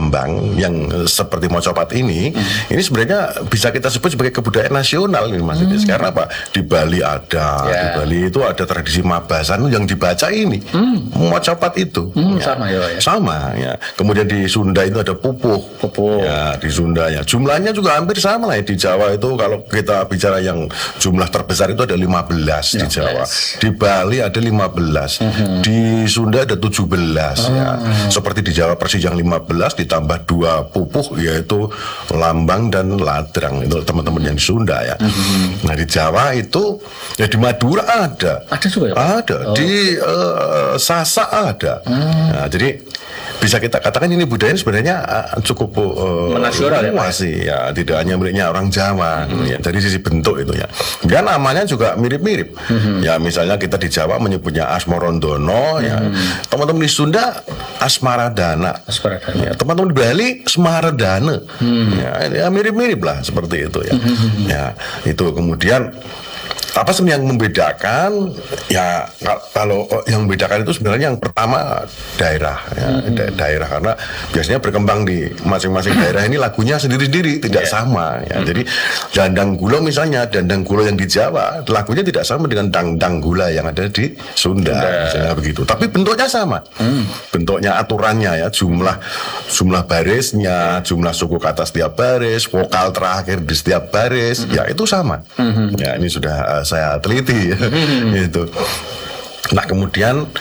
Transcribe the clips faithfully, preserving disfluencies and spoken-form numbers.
berkembang yang seperti mocopat ini, hmm. ini sebenarnya bisa kita sebut sebagai kebudayaan nasional ini Mas Idris. Hmm. Karena apa? Di Bali ada, yeah. di Bali itu ada tradisi mabasan yang dibaca ini, hmm. mocopat itu. Hmm, ya. Sama ya, ya. Sama ya. Kemudian di Sunda itu ada pupuh. Pupuh. Ya, di Sunda ya. Jumlahnya juga hampir sama lah ya. Di Jawa itu kalau kita bicara yang jumlah terbesar itu ada lima belas di Jawa. Di Bali ada lima belas. Hmm. Di Sunda ada tujuh belas hmm. ya. Seperti di Jawa Persis yang lima belas ditambah dua pupuh yaitu lambang dan ladrang itu teman-teman yang di Sunda ya. Mm-hmm. Nah di Jawa itu ya di Madura ada. Ada juga ya? Ada. Oh. Di uh, Sasak ada. Mm. Nah, jadi bisa kita katakan ini budaya sebenarnya uh, cukup uh, menasional ya, masih ya, tidak hanya miliknya orang Jawa mm-hmm. ya, dari sisi bentuk itu ya. Dan namanya juga mirip-mirip. Mm-hmm. Ya misalnya kita di Jawa menyebutnya Asmarandono mm-hmm. ya. Teman-teman di Sunda Asmaradana. Asmaradana. Ya, teman-teman di Bali Semaradana. Hmm. Ya, ya mirip-mirip lah seperti itu ya. Hmm. Ya, itu kemudian apa sebenarnya yang membedakan ya kalau yang membedakan itu sebenarnya yang pertama daerah ya, hmm. da- daerah karena biasanya berkembang di masing-masing daerah ini lagunya sendiri-sendiri tidak yeah. sama ya. Hmm. Jadi dandang gula misalnya dandang gula yang di Jawa lagunya tidak sama dengan dangdang gula yang ada di Sunda Sunda. Misalnya begitu tapi bentuknya sama hmm. bentuknya aturannya ya jumlah jumlah barisnya jumlah suku kata setiap baris vokal terakhir di setiap baris hmm. ya itu sama hmm. ya ini sudah saya teliti hmm. gitu. Nah kemudian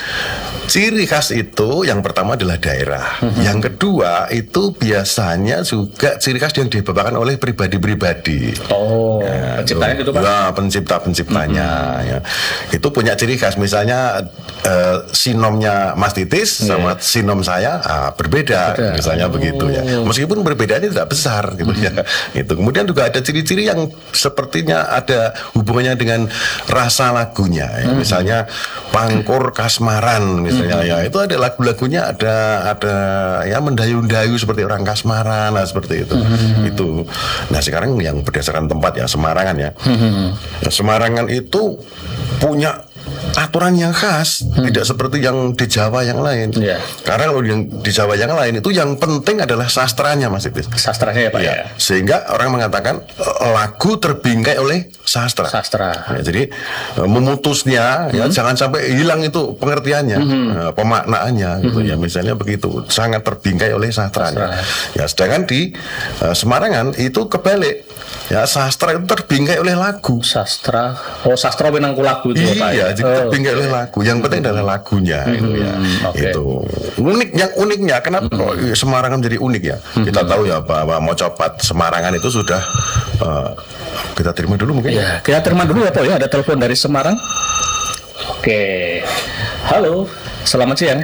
ciri khas itu yang pertama adalah daerah. Mm-hmm. Yang kedua itu biasanya juga ciri khas yang dibawakan oleh pribadi-pribadi. Oh, ya, penciptanya itu Pak? Ya, pencipta-penciptanya. Mm-hmm. Ya. Itu punya ciri khas. Misalnya uh, sinomnya Mas Titis yeah. sama sinom saya ah, berbeda. berbeda. Misalnya oh. begitu ya. Meskipun perbedaannya tidak besar gitu mm-hmm. ya. Itu. Kemudian juga ada ciri-ciri yang sepertinya ada hubungannya dengan rasa lagunya. Ya. Mm-hmm. Misalnya Pangkur Kasmaran misalnya mm-hmm. ya itu ada lagu-lagunya ada ada ya mendayu-dayu seperti orang Kasmaran lah seperti itu mm-hmm. itu. Nah sekarang yang berdasarkan tempat ya Semarangan ya mm-hmm. nah, Semarangan itu punya aturan yang khas hmm. tidak seperti yang di Jawa yang lain yeah. karena kalau yang di Jawa yang lain itu yang penting adalah sastranya Mas Itis. Sastranya ya Pak ya, ya. Sehingga orang mengatakan lagu terbingkai oleh sastra, sastra. Ya, jadi memutusnya hmm. ya jangan sampai hilang itu pengertiannya hmm. nah, pemaknaannya hmm. gitu ya misalnya begitu sangat terbingkai oleh sastranya sastra. Ya sedangkan di uh, Semarangan itu kebalik ya sastra itu terbingkai oleh lagu sastra oh sastra benangku lagu itu iya, Pak ya jadi oh, terbingkai okay. oleh lagu yang penting adalah lagunya hmm, itu ya okay. itu unik yang uniknya kenapa hmm. kok Semarangan menjadi unik ya hmm. kita tahu ya bahwa mocopat Semarangan itu sudah uh, kita terima dulu mungkin ya kita terima dulu ya Pak ya ada telepon dari Semarang. Oke halo selamat siang.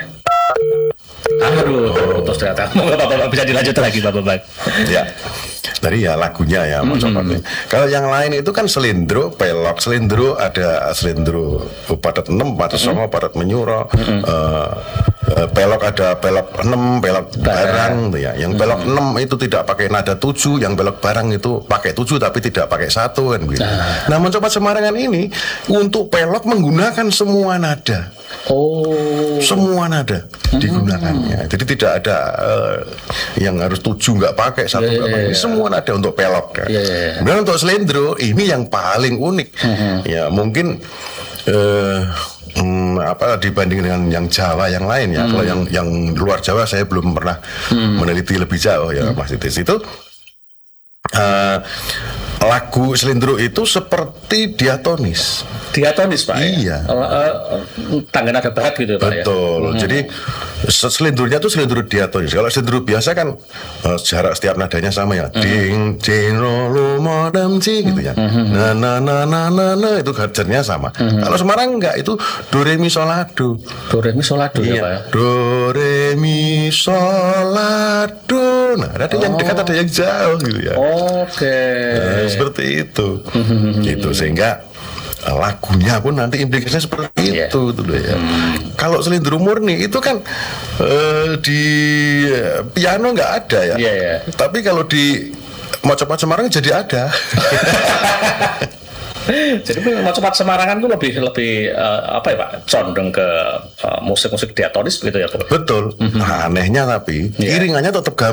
Aduh, oh. terus ternyata Bapak-bapak bisa dilanjut lagi Bapak-bapak. Ya. Tadi ya lagunya ya mm-hmm. Kalau yang lain itu kan selindro, pelok. Selindro ada selindro padat enam, padat mm-hmm. songo, padat menyuro. Mm-hmm. Uh, uh, pelok ada pelok enam, pelok barang tuh ya. Yang pelok mm-hmm. enam itu tidak pakai nada tujuh, yang pelok barang itu pakai tujuh tapi tidak pakai satu kan gitu. Nah, nah mencoba Semarangan ini untuk pelok menggunakan semua nada. Oh, semua nada mm-hmm. digunakannya. Jadi tidak ada uh, yang harus tujuh nggak pakai satu nggak yeah, pakai. Yeah, semua ada untuk pelok kan. Yeah, yeah, yeah. Kemudian untuk selendro ini yang paling unik. Mm-hmm. Ya mungkin uh, hmm, apa dibanding dengan yang Jawa yang lain ya. Mm-hmm. Kalau yang yang luar Jawa saya belum pernah mm-hmm. meneliti lebih jauh ya mm-hmm. Mas Titis itu. Uh, lagu selindro itu seperti diatonis. Diatonis Pak iya. ya? Uh, uh, tangga nada berat gitu Pak. Betul ya? Hmm. Jadi selindronya itu selindro diatonis. Kalau selindro biasa kan uh, jarak setiap nadanya sama ya. Hmm. Ding ding lo lo modem ci gitu ya. Hmm. Na na na na na na itu gajarnya sama. Hmm. Kalau Semarang enggak itu do re mi sol la do. Do re mi sol la do iya. ya Pak ya. Do re mi sol la do. Nah, ada oh. yang dekat ada yang jauh gitu ya. Oke. Okay. Nah, seperti itu. Gitu sehingga lagunya pun nanti implikasinya seperti yeah. itu gitu loh ya. Hmm. Kalau selindro murni itu kan uh, di piano nggak ada ya. Yeah, yeah. Tapi kalau di mocopat Semarang jadi ada. Jadi mocopat Semarangan itu lebih lebih uh, apa ya Pak? Condong ke uh, musik-musik diatonis begitu ya Pak? Betul. Mm-hmm. Nah, anehnya tapi yeah. iringannya tetap gampang.